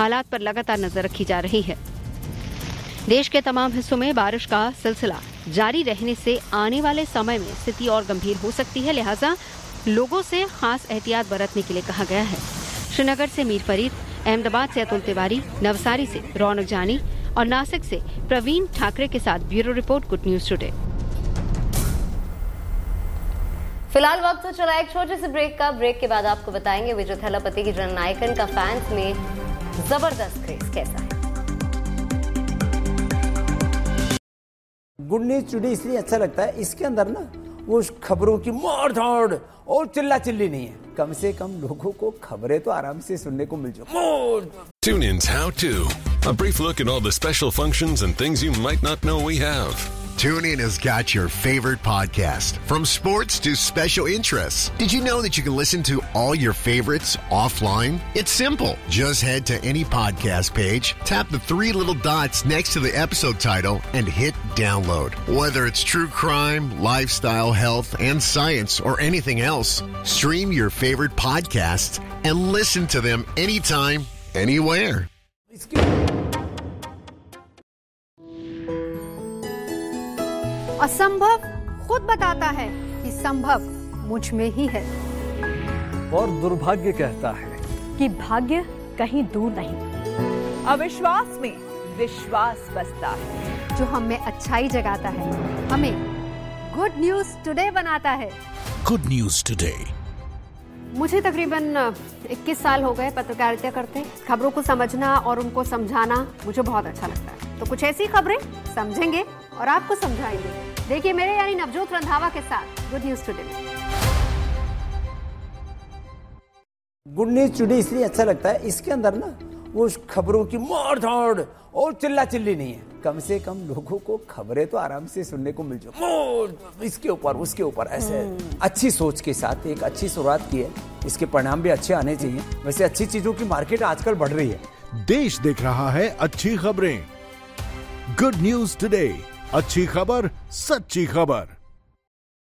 हालात पर लगातार नजर रखी जा रही है। देश के तमाम हिस्सों में बारिश का सिलसिला जारी रहने से आने वाले समय में स्थिति और गंभीर हो सकती है, लिहाजा लोगों से खास एहतियात बरतने के लिए कहा गया है। श्रीनगर से मीर फरीद, अहमदाबाद से अतुल तिवारी, नवसारी से रौनक जानी और नासिक से प्रवीण ठाकरे के साथ bureau report, good news today. फिलहाल वक्त हो चला एक छोटे से ब्रेक का। ब्रेक के बाद आपको बताएंगे विजय थलापति की जननायकन का फैंस में जबरदस्त क्रेज कैसा है। गुड न्यूज टुडे इसलिए अच्छा लगता है, इसके अंदर ना वो खबरों की मार धाड़ और चिल्ला चिल्ली नहीं है। कम से कम लोगों को खबरें तो आराम से सुनने को मिल जाए। Tune in's How To, a brief look at all the special functions and things you might not know we have. TuneIn has got your favorite podcast, from sports to special interests. Did you know that you can listen to all your favorites offline? It's simple. Just head to any podcast page, tap the 3 little dots next to the episode title, and hit download. Whether it's true crime, lifestyle, health, and science, or anything else, stream your favorite podcasts and listen to them anytime, anywhere. असंभव खुद बताता है कि संभव मुझ में ही है, और दुर्भाग्य कहता है कि भाग्य कहीं दूर नहीं। अविश्वास में विश्वास बसता है। जो हम में अच्छाई जगाता है, हमें गुड न्यूज टुडे बनाता है। Good news today. मुझे तकरीबन 21 साल हो गए पत्रकारिता करते। खबरों को समझना और उनको समझाना मुझे बहुत अच्छा लगता है। तो कुछ ऐसी खबरें समझेंगे और आपको समझाएंगे। देखिए मेरे यानी नवजोत रंधावा के साथ गुड न्यूज टुडे में। गुड न्यूज टुडे इसलिए अच्छा लगता है, इसके अंदर ना वो खबरों की मार धाड़ और चिल्ला चिल्ली नहीं है। कम से कम लोगों को खबरें तो आराम से सुनने को मिल जाए। इसके ऊपर उसके ऊपर ऐसे अच्छी सोच के साथ एक अच्छी शुरुआत की है, इसके परिणाम भी अच्छे आने चाहिए। वैसे अच्छी चीजों की मार्केट आजकल बढ़ रही है। देश देख रहा है अच्छी खबरें। गुड न्यूज टुडे, अच्छी खबर, सच्ची खबर।